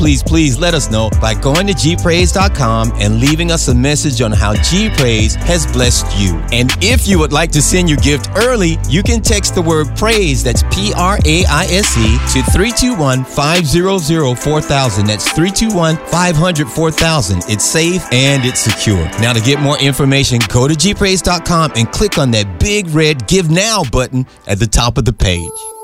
please let us know by going to gpraise.com and leaving us a message on how G-Praise has blessed you. And if you would like to send your gift early, you can text the word praise, that's P-R-A-I-S-E, to 321-500-4000. That's 321-500-4000. It's safe and it's secure. Now, to get more information, go to gpraise.com and click on that big red Give Now button at the top of the page.